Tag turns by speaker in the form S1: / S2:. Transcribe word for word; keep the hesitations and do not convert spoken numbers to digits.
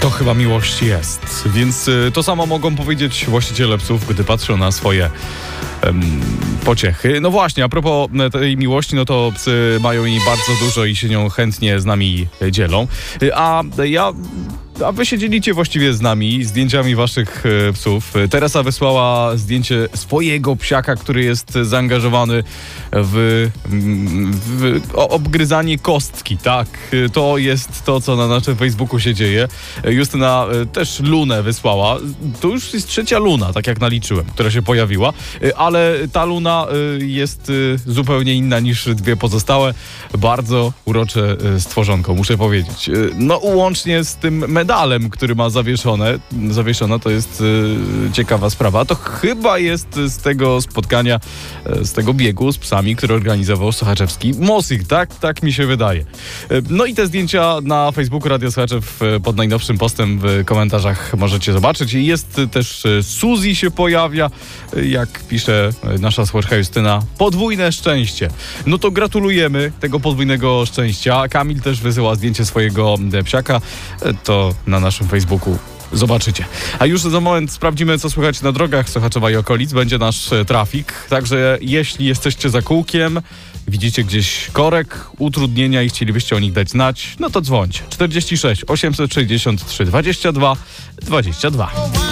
S1: to chyba miłość jest. Więc y, to samo mogą powiedzieć właściciele psów, gdy patrzą na swoje um, pociechy. No właśnie, a propos tej miłości, no to psy mają jej bardzo dużo i się nią chętnie z nami dzielą. A ja... A wy się dzielicie właściwie z nami zdjęciami waszych e, psów. Teresa wysłała zdjęcie swojego psiaka, który jest zaangażowany w, w o, obgryzanie kostki. Tak, to jest to, co na naszym Facebooku się dzieje. Justyna e, też lunę wysłała. To już jest trzecia luna, tak jak naliczyłem, która się pojawiła. E, ale ta luna e, jest e, zupełnie inna niż dwie pozostałe. Bardzo urocze e, stworzonko, muszę powiedzieć. E, no łącznie z tym medalem, medalem, który ma zawieszone, zawieszone, to jest e, ciekawa sprawa. To chyba jest z tego spotkania, e, z tego biegu z psami, który organizował Sochaczewski Mosik, tak? Tak mi się wydaje. E, no i te zdjęcia na Facebooku Radio Sochaczew e, pod najnowszym postem w komentarzach możecie zobaczyć. I jest też e, Suzy się pojawia, e, jak pisze e, nasza słuchaczka Justyna, podwójne szczęście. No to gratulujemy tego podwójnego szczęścia. Kamil też wysyła zdjęcie swojego e, psiaka. E, to na naszym Facebooku zobaczycie. A już za moment sprawdzimy, co słychać na drogach Sochaczewa i okolic. Będzie nasz trafik. Także jeśli jesteście za kółkiem, widzicie gdzieś korek, utrudnienia i chcielibyście o nich dać znać, no to dzwońcie. czterdzieści sześć osiemset sześćdziesiąt trzy dwadzieścia dwa dwadzieścia dwa.